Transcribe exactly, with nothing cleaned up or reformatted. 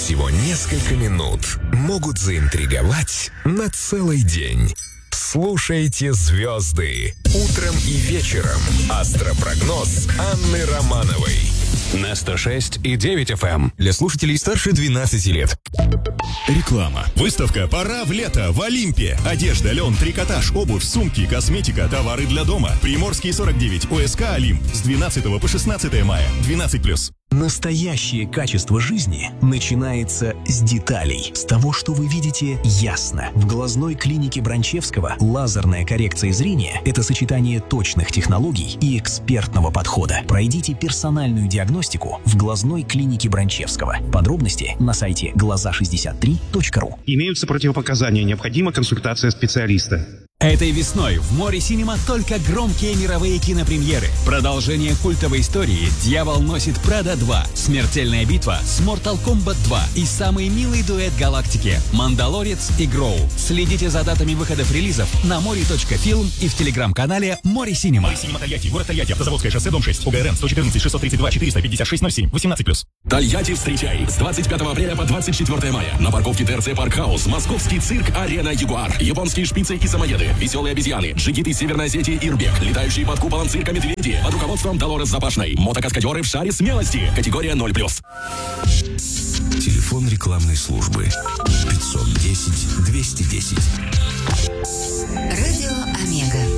Всего несколько минут могут заинтриговать на целый день. Слушайте звезды утром и вечером. Астропрогноз Анны Романовой на сто шесть и девять эф эм для слушателей старше двенадцати лет. Реклама. Выставка «Пора в лето» в Олимпе. Одежда, лен, трикотаж, обувь, сумки, косметика, товары для дома. Приморский сорок девять, ОСК «Олимп». С двенадцатого по шестнадцатое мая. двенадцать плюс. Настоящее качество жизни начинается с деталей. С того, что вы видите ясно. В глазной клинике Бранчевского лазерная коррекция зрения – это сочетание точных технологий и экспертного подхода. Пройдите персональную диагностику в глазной клинике Бранчевского. Подробности на сайте глаза шестьдесят три точка ру. Имеются противопоказания, необходима консультация специалиста. Этой весной в Море Синема только громкие мировые кинопремьеры. Продолжение культовой истории «Дьявол носит Прада два», «Смертельная битва» с Mortal Kombat два и самый милый дуэт галактики «Мандалорец» и «Гроу». Следите за датами выходов релизов на море точка фильм и в телеграм-канале Море Синема. Море Синема Тольятти, город Тольятти, Автозаводское шоссе, дом шесть, ОГРН сто четырнадцать шестьсот тридцать два четыреста пятьдесят шесть ноль семь, восемнадцать плюс. Тольятти встречай! С двадцать пятого апреля по двадцать четвёртое мая на парковке ТРЦ Паркхаус московский цирк «Арена Ягуар». Японские шпицы и самоеды, веселые обезьяны, джигиты Северной Осетии Ирбек, летающие под куполом цирка медведи под руководством Долорес Запашной, мотокаскадеры в шаре смелости, категория ноль плюс. Телефон рекламной службы пятьсот десять двести десять. Радио Омега.